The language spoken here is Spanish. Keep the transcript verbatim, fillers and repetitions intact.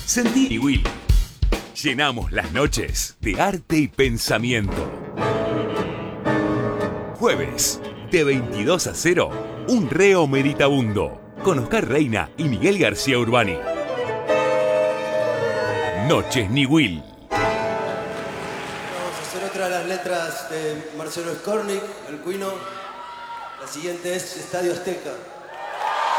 Sentí y Will. Llenamos las noches de arte y pensamiento. Jueves, de veintidós a cero, un reo meditabundo, con Oscar Reina y Miguel García Urbani. Noches Ni Will. Vamos a hacer otra de las letras de Marcelo Skornik, el Cuino. La siguiente es Estadio Azteca.